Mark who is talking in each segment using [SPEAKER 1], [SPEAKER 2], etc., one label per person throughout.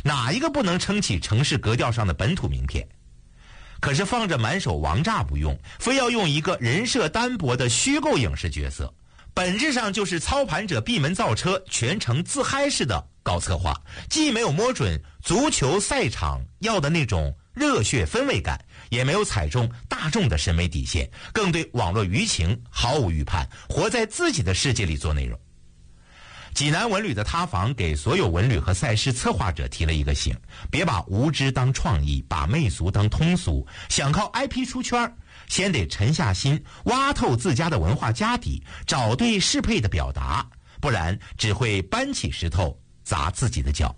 [SPEAKER 1] 哪一个不能撑起城市格调上的本土名片？可是放着满手王炸不用，非要用一个人设单薄的虚构影视角色，本质上就是操盘者闭门造车，全程自嗨式的搞策划，既没有摸准足球赛场要的那种热血氛围感，也没有踩中大众的审美底线，更对网络舆情毫无预判，活在自己的世界里做内容。济南文旅的塌房给所有文旅和赛事策划者提了一个醒：别把无知当创意，把媚俗当通俗。想靠 IP 出圈，先得沉下心，挖透自家的文化家底，找对适配的表达，不然只会搬起石头砸自己的脚。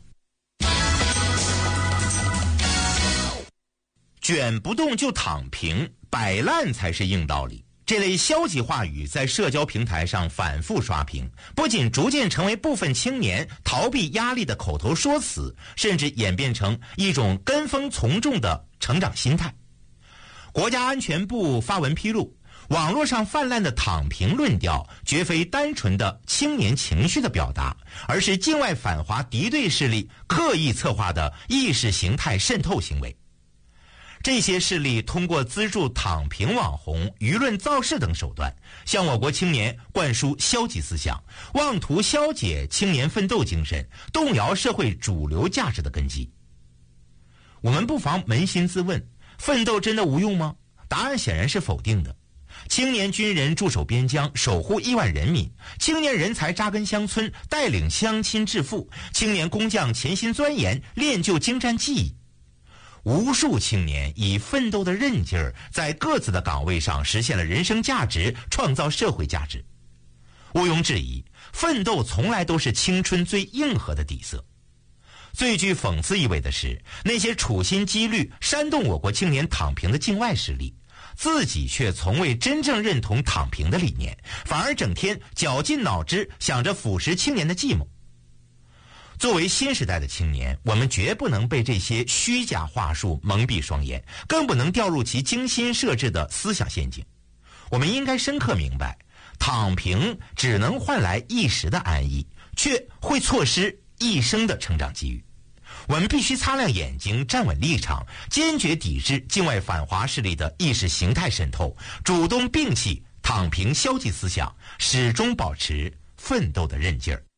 [SPEAKER 1] 卷不动就躺平，摆烂才是硬道理。这类消极话语在社交平台上反复刷屏，不仅逐渐成为部分青年逃避压力的口头说辞，甚至演变成一种跟风从众的成长心态。国家安全部发文披露，网络上泛滥的躺平论调绝非单纯的青年情绪的表达，而是境外反华敌对势力刻意策划的意识形态渗透行为。这些势力通过资助躺平网红、舆论造势等手段，向我国青年灌输消极思想，妄图消解青年奋斗精神，动摇社会主流价值的根基。我们不妨扪心自问，奋斗真的无用吗？答案显然是否定的。青年军人驻守边疆，守护亿万人民；青年人才扎根乡村，带领乡亲致富；青年工匠潜心钻研，练就精湛技艺。无数青年以奋斗的韧劲儿，在各自的岗位上实现了人生价值，创造社会价值。毋庸置疑，奋斗从来都是青春最硬核的底色。最具讽刺意味的是，那些处心积虑煽动我国青年躺平的境外势力，自己却从未真正认同躺平的理念，反而整天绞尽脑汁想着腐蚀青年的计谋。作为新时代的青年，我们绝不能被这些虚假话术蒙蔽双眼，更不能掉入其精心设置的思想陷阱。我们应该深刻明白，躺平只能换来一时的安逸，却会错失一生的成长机遇。我们必须擦亮眼睛，站稳立场，坚决抵制境外反华势力的意识形态渗透，主动摒弃躺平消极思想，始终保持奋斗的韧劲儿。